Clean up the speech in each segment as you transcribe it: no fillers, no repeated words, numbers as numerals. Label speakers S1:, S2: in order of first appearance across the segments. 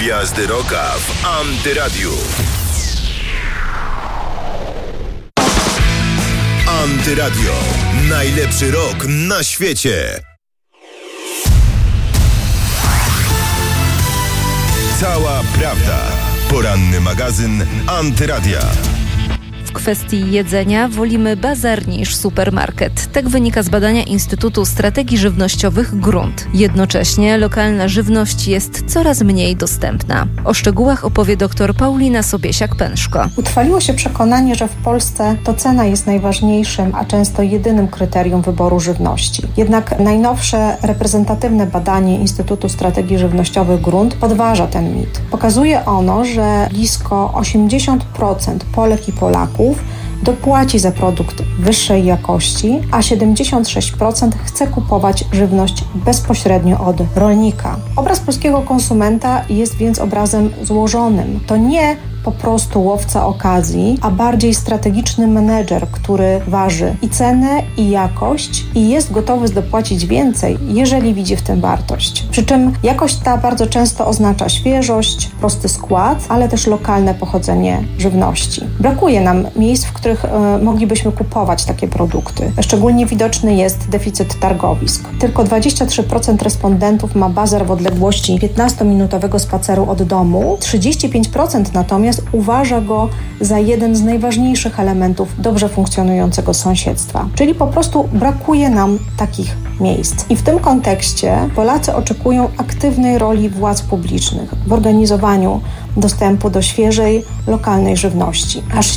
S1: Gwiazdy Rocka w Antyradiu. Antyradio. Najlepszy rock na świecie. Cała prawda. Poranny magazyn Antyradia.
S2: W kwestii jedzenia wolimy bazar niż supermarket. Tak wynika z badania Instytutu Strategii Żywnościowych Grunt. Jednocześnie lokalna żywność jest coraz mniej dostępna. O szczegółach opowie dr Paulina Sobiesiak-Pęszko.
S3: Utrwaliło się przekonanie, że w Polsce to cena jest najważniejszym, a często jedynym kryterium wyboru żywności. Jednak najnowsze reprezentatywne badanie Instytutu Strategii Żywnościowych Grunt podważa ten mit. Pokazuje ono, że blisko 80% Polek i Polaków dopłaci za produkt wyższej jakości, a 76% chce kupować żywność bezpośrednio od rolnika. Obraz polskiego konsumenta jest więc obrazem złożonym. To nie po prostu łowca okazji, a bardziej strategiczny menedżer, który waży i cenę, i jakość i jest gotowy dopłacić więcej, jeżeli widzi w tym wartość. Przy czym jakość ta bardzo często oznacza świeżość, prosty skład, ale też lokalne pochodzenie żywności. Brakuje nam miejsc, w których moglibyśmy kupować takie produkty. Szczególnie widoczny jest deficyt targowisk. Tylko 23% respondentów ma bazar w odległości 15-minutowego spaceru od domu, 35% natomiast uważa go za jeden z najważniejszych elementów dobrze funkcjonującego sąsiedztwa. Czyli po prostu brakuje nam takich miejsc. I w tym kontekście Polacy oczekują aktywnej roli władz publicznych w organizowaniu dostępu do świeżej, lokalnej żywności. Aż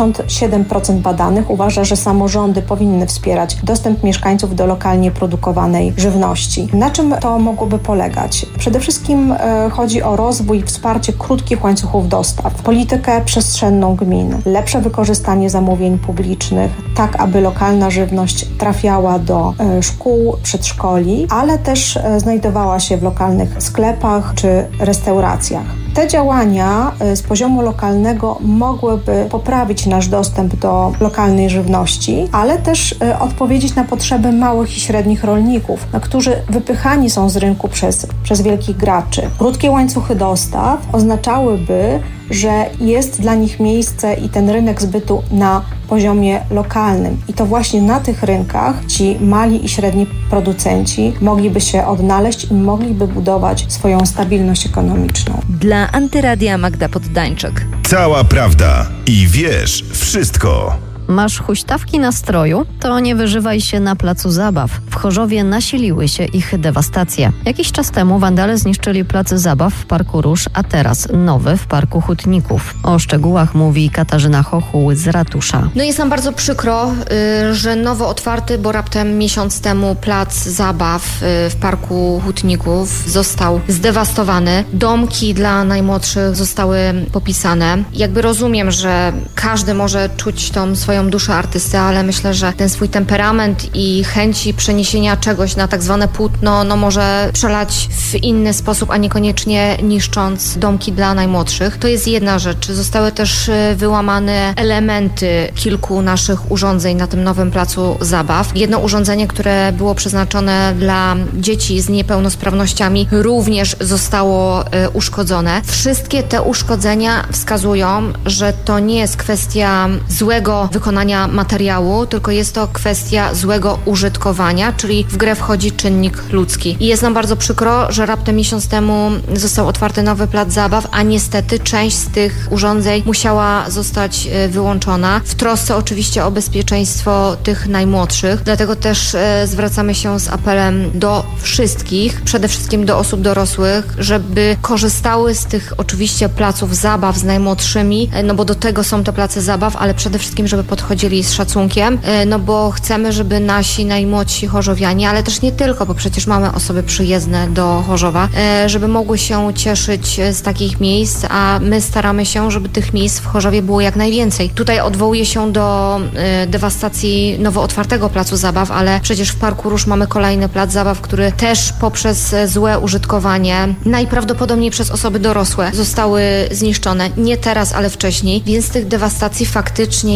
S3: 77% badanych uważa, że samorządy powinny wspierać dostęp mieszkańców do lokalnie produkowanej żywności. Na czym to mogłoby polegać? Przede wszystkim chodzi o rozwój i wsparcie krótkich łańcuchów dostaw, politykę przestrzenną gmin, lepsze wykorzystanie zamówień publicznych, tak aby lokalna żywność trafiała do szkół, przedszkoli, ale też znajdowała się w lokalnych sklepach czy restauracjach. Te działania z poziomu lokalnego mogłyby poprawić nasz dostęp do lokalnej żywności, ale też odpowiedzieć na potrzeby małych i średnich rolników, którzy wypychani są z rynku przez wielkich graczy. Krótkie łańcuchy dostaw oznaczałyby, że jest dla nich miejsce i ten rynek zbytu na poziomie lokalnym. I to właśnie na tych rynkach ci mali i średni producenci mogliby się odnaleźć i mogliby budować swoją stabilność ekonomiczną.
S2: Dla Antyradia Magda Poddańczyk.
S1: Cała prawda i wiesz wszystko.
S4: Masz huśtawki na stroju? To nie wyżywaj się na placu zabaw. W Chorzowie nasiliły się ich dewastacje. Jakiś czas temu wandale zniszczyli plac zabaw w Parku Róż, a teraz nowy w Parku Hutników. O szczegółach mówi Katarzyna Chochuł z ratusza.
S5: No jest nam bardzo przykro, że nowo otwarty, bo raptem miesiąc temu plac zabaw w Parku Hutników został zdewastowany. Domki dla najmłodszych zostały popisane. Jakby rozumiem, że każdy może czuć tą swoją duszę artysty, ale myślę, że ten swój temperament i chęci przeniesienia czegoś na tak zwane płótno, może przelać w inny sposób, a niekoniecznie niszcząc domki dla najmłodszych. To jest jedna rzecz. Zostały też wyłamane elementy kilku naszych urządzeń na tym nowym placu zabaw. Jedno urządzenie, które było przeznaczone dla dzieci z niepełnosprawnościami, również zostało uszkodzone. Wszystkie te uszkodzenia wskazują, że to nie jest kwestia złego wykonania materiału, tylko jest to kwestia złego użytkowania, czyli w grę wchodzi czynnik ludzki. I jest nam bardzo przykro, że raptem miesiąc temu został otwarty nowy plac zabaw, a niestety część z tych urządzeń musiała zostać wyłączona. W trosce oczywiście o bezpieczeństwo tych najmłodszych. Dlatego też zwracamy się z apelem do wszystkich, przede wszystkim do osób dorosłych, żeby korzystały z tych oczywiście placów zabaw z najmłodszymi, bo do tego są te place zabaw, ale przede wszystkim, żeby podchodzili z szacunkiem, bo chcemy, żeby nasi najmłodsi chorzowianie, ale też nie tylko, bo przecież mamy osoby przyjezdne do Chorzowa, żeby mogły się cieszyć z takich miejsc, a my staramy się, żeby tych miejsc w Chorzowie było jak najwięcej. Tutaj odwołuję się do dewastacji nowo otwartego placu zabaw, ale przecież w Parku Róż mamy kolejny plac zabaw, który też poprzez złe użytkowanie, najprawdopodobniej przez osoby dorosłe, zostały zniszczone. Nie teraz, ale wcześniej, więc tych dewastacji faktycznie jest dosyć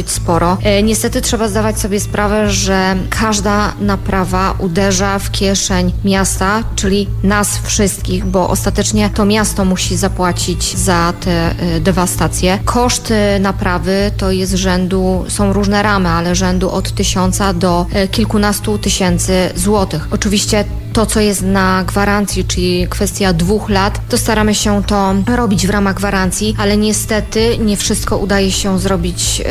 S5: dosyć sporo. Niestety trzeba zdawać sobie sprawę, że każda naprawa uderza w kieszeń miasta, czyli nas wszystkich, bo ostatecznie to miasto musi zapłacić za te dewastacje. Koszt naprawy to jest są różne ramy, ale rzędu od 1000 do kilkunastu tysięcy złotych. Oczywiście to, co jest na gwarancji, czyli kwestia 2 lat, to staramy się to robić w ramach gwarancji, ale niestety nie wszystko udaje się zrobić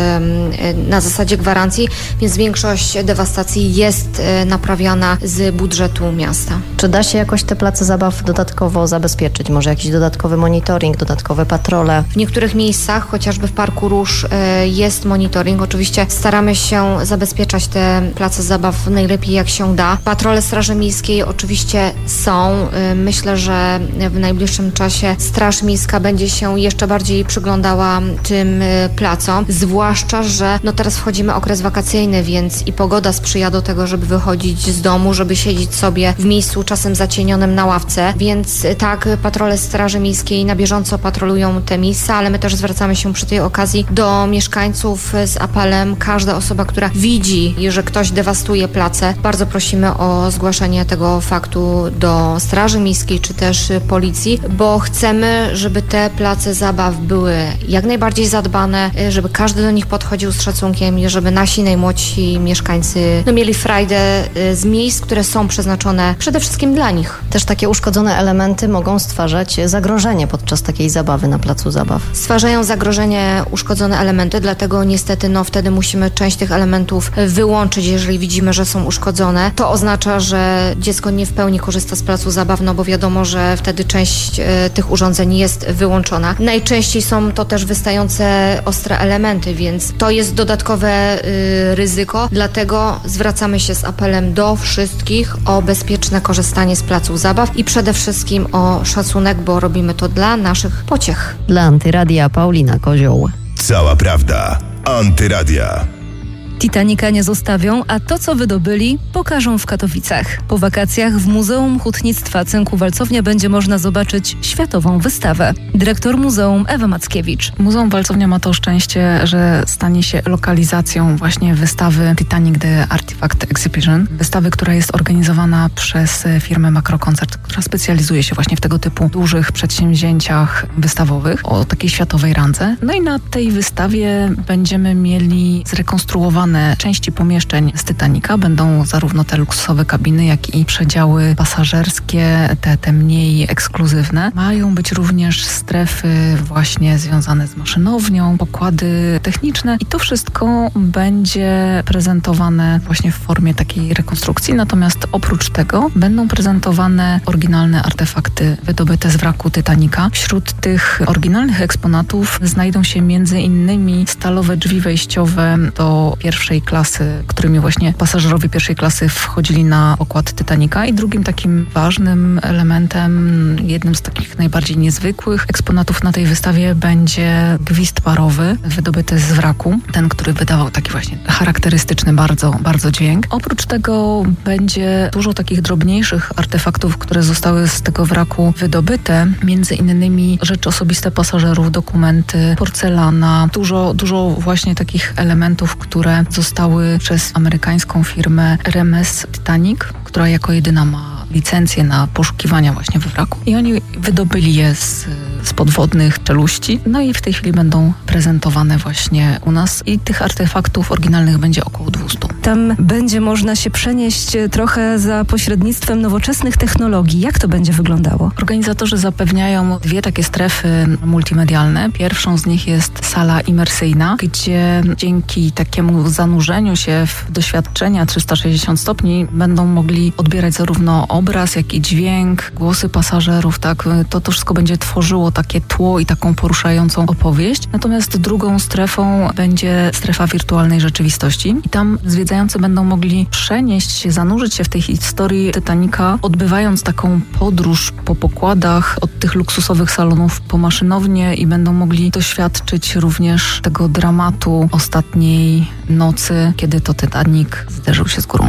S5: na zasadzie gwarancji, więc większość dewastacji jest naprawiana z budżetu miasta.
S4: Czy da się jakoś te place zabaw dodatkowo zabezpieczyć? Może jakiś dodatkowy monitoring, dodatkowe patrole?
S5: W niektórych miejscach, chociażby w Parku Róż, jest monitoring. Oczywiście staramy się zabezpieczać te place zabaw najlepiej jak się da. Patrole Straży Miejskiej oczywiście są. Myślę, że w najbliższym czasie Straż Miejska będzie się jeszcze bardziej przyglądała tym placom. Zwłaszcza, że teraz wchodzimy okres wakacyjny, więc i pogoda sprzyja do tego, żeby wychodzić z domu, żeby siedzieć sobie w miejscu czasem zacienionym na ławce. Więc tak, patrole Straży Miejskiej na bieżąco patrolują te miejsca, ale my też zwracamy się przy tej okazji do mieszkańców z apelem. Każda osoba, która widzi, że ktoś dewastuje place, bardzo prosimy o zgłaszanie tego faktu do Straży Miejskiej czy też policji, bo chcemy, żeby te place zabaw były jak najbardziej zadbane, żeby każdy do nich podchodził z szacunkiem i żeby nasi najmłodsi mieszkańcy mieli frajdę z miejsc, które są przeznaczone przede wszystkim dla nich.
S4: Też takie uszkodzone elementy mogą stwarzać zagrożenie podczas takiej zabawy na placu zabaw.
S5: Stwarzają zagrożenie uszkodzone elementy, dlatego niestety wtedy musimy część tych elementów wyłączyć, jeżeli widzimy, że są uszkodzone. To oznacza, że dziecko nie w pełni korzysta z placu zabaw, bo wiadomo, że wtedy część tych urządzeń jest wyłączona. Najczęściej są to też wystające ostre elementy, więc to jest dodatkowe ryzyko, dlatego zwracamy się z apelem do wszystkich o bezpieczne korzystanie z placów zabaw i przede wszystkim o szacunek, bo robimy to dla naszych pociech.
S4: Dla Antyradia Paulina Kozioł.
S1: Cała prawda. Antyradia.
S2: Titanica nie zostawią, a to, co wydobyli, pokażą w Katowicach. Po wakacjach w Muzeum Hutnictwa Cynku-Walcownia będzie można zobaczyć światową wystawę. Dyrektor muzeum Ewa Mackiewicz.
S6: Muzeum Walcownia ma to szczęście, że stanie się lokalizacją właśnie wystawy Titanic The Artifact Exhibition. Wystawy, która jest organizowana przez firmę Makrokoncert, która specjalizuje się właśnie w tego typu dużych przedsięwzięciach wystawowych o takiej światowej randze. I na tej wystawie będziemy mieli zrekonstruowane części pomieszczeń z Titanica. Będą zarówno te luksusowe kabiny, jak i przedziały pasażerskie, te mniej ekskluzywne. Mają być również strefy właśnie związane z maszynownią, pokłady techniczne i to wszystko będzie prezentowane właśnie w formie takiej rekonstrukcji. Natomiast oprócz tego będą prezentowane oryginalne artefakty wydobyte z wraku Titanica. Wśród tych oryginalnych eksponatów znajdą się między innymi stalowe drzwi wejściowe do pierwszej klasy, którymi właśnie pasażerowie pierwszej klasy wchodzili na pokład Titanica. I drugim takim ważnym elementem, jednym z takich najbardziej niezwykłych eksponatów na tej wystawie będzie gwizd parowy wydobyty z wraku. Ten, który wydawał taki właśnie charakterystyczny bardzo, bardzo dźwięk. Oprócz tego będzie dużo takich drobniejszych artefaktów, które zostały z tego wraku wydobyte. Między innymi rzeczy osobiste pasażerów, dokumenty, porcelana. Dużo właśnie takich elementów, które zostały przez amerykańską firmę RMS Titanic, która jako jedyna ma licencję na poszukiwania właśnie we wraku. I oni wydobyli je z podwodnych czeluści. I w tej chwili będą prezentowane właśnie u nas i tych artefaktów oryginalnych będzie około 200.
S2: Tam będzie można się przenieść trochę za pośrednictwem nowoczesnych technologii. Jak to będzie wyglądało?
S6: Organizatorzy zapewniają 2 takie strefy multimedialne. Pierwszą z nich jest sala imersyjna, gdzie dzięki takiemu zanurzeniu się w doświadczenia 360 stopni będą mogli odbierać zarówno obraz, jak i dźwięk, głosy pasażerów, tak? To wszystko będzie tworzyło takie tło i taką poruszającą opowieść. Natomiast drugą strefą będzie strefa wirtualnej rzeczywistości i tam zwiedzający będą mogli przenieść się, zanurzyć się w tej historii Titanica, odbywając taką podróż po pokładach od tych luksusowych salonów po maszynownię i będą mogli doświadczyć również tego dramatu ostatniej nocy, kiedy to Titanic zderzył się z górą lodową.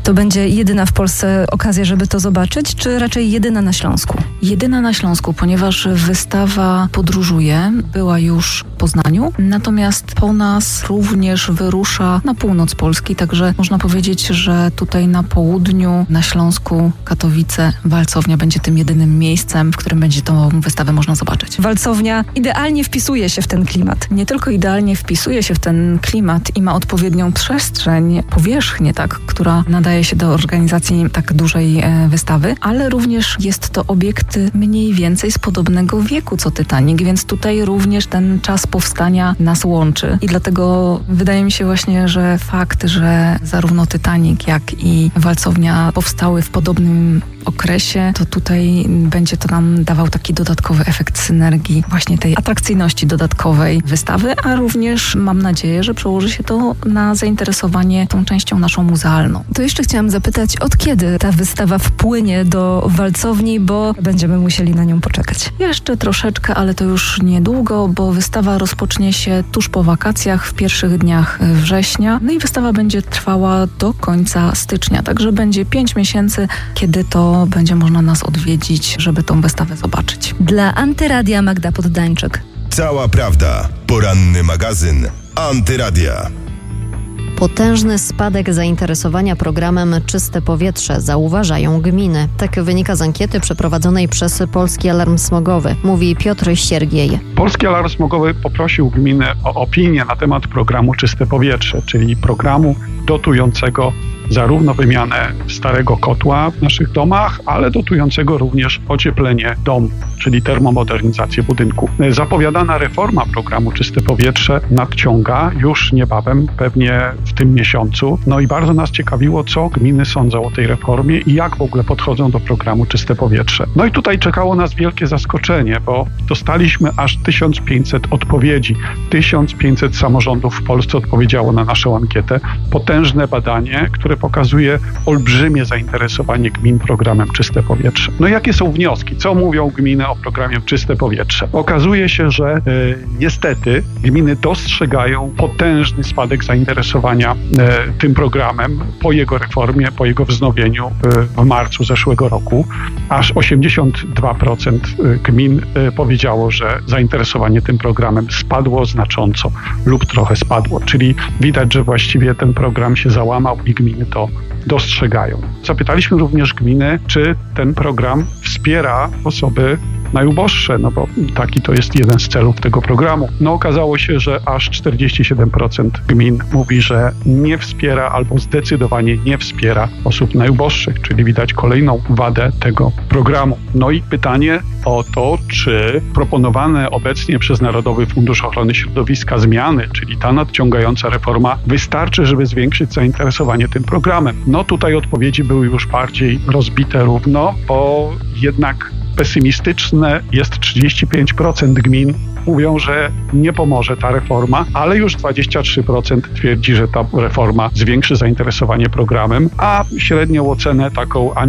S2: To będzie jedyna w Polsce okazja, żeby to zobaczyć, czy raczej jedyna na Śląsku?
S6: Jedyna na Śląsku, ponieważ wystawa podróżuje, była już w Poznaniu, natomiast po nas również wyrusza na północ Polski, także można powiedzieć, że tutaj na południu, na Śląsku, Katowice, Walcownia będzie tym jedynym miejscem, w którym będzie tą wystawę można zobaczyć.
S2: Walcownia idealnie wpisuje się w ten klimat.
S6: Nie tylko idealnie wpisuje się w ten klimat i ma odpowiednią przestrzeń, powierzchnię, która nadaje się do organizacji tak dużej wystawy, ale również jest to obiekt mniej więcej z podobnego wieku co Titanic, więc tutaj również ten czas powstania nas łączy. I dlatego wydaje mi się właśnie, że fakt, że zarówno Titanic, jak i Walcownia powstały w podobnym okresie, to tutaj będzie to nam dawał taki dodatkowy efekt synergii, właśnie tej atrakcyjności dodatkowej wystawy, a również mam nadzieję, że przełoży się to na zainteresowanie tą częścią naszą muzealną.
S2: To jeszcze chciałam zapytać, od kiedy ta wystawa wpłynie do Walcowni, bo będziemy musieli na nią poczekać.
S6: Jeszcze troszeczkę, ale to już niedługo, bo wystawa rozpocznie się tuż po wakacjach, w pierwszych dniach września, no i wystawa będzie trwała do końca stycznia, także będzie 5 miesięcy, kiedy to będzie można nas odwiedzić, żeby tą wystawę zobaczyć.
S2: Dla Antyradia Magda Poddańczyk.
S1: Cała prawda. Poranny magazyn Antyradia.
S4: Potężny spadek zainteresowania programem Czyste Powietrze zauważają gminy. Tak wynika z ankiety przeprowadzonej przez Polski Alarm Smogowy, mówi Piotr Siergiej.
S7: Polski Alarm Smogowy poprosił gminy o opinię na temat programu Czyste Powietrze, czyli programu dotującego zarówno wymianę starego kotła w naszych domach, ale dotującego również ocieplenie domu, czyli termomodernizację budynku. Zapowiadana reforma programu Czyste Powietrze nadciąga już niebawem, pewnie w tym miesiącu. No i bardzo nas ciekawiło, co gminy sądzą o tej reformie i jak w ogóle podchodzą do programu Czyste Powietrze. No i tutaj czekało nas wielkie zaskoczenie, bo dostaliśmy aż 1500 odpowiedzi. 1500 samorządów w Polsce odpowiedziało na naszą ankietę. Potężne badanie, które pokazuje olbrzymie zainteresowanie gmin programem Czyste Powietrze. No jakie są wnioski? Co mówią gminy o programie Czyste Powietrze? Okazuje się, że niestety gminy dostrzegają potężny spadek zainteresowania tym programem po jego reformie, po jego wznowieniu w marcu zeszłego roku. Aż 82% gmin powiedziało, że zainteresowanie tym programem spadło znacząco lub trochę spadło. Czyli widać, że właściwie ten program się załamał i gminy to dostrzegają. Zapytaliśmy również gminy, czy ten program wspiera osoby najuboższe, no bo taki to jest jeden z celów tego programu. No okazało się, że aż 47% gmin mówi, że nie wspiera albo zdecydowanie nie wspiera osób najuboższych, czyli widać kolejną wadę tego programu. No i pytanie o to, czy proponowane obecnie przez Narodowy Fundusz Ochrony Środowiska zmiany, czyli ta nadciągająca reforma, wystarczy, żeby zwiększyć zainteresowanie tym programem. No tutaj odpowiedzi były już bardziej rozbite równo, bo jednak pesymistyczne jest 35% gmin. Mówią, że nie pomoże ta reforma, ale już 23% twierdzi, że ta reforma zwiększy zainteresowanie programem, a średnią ocenę taką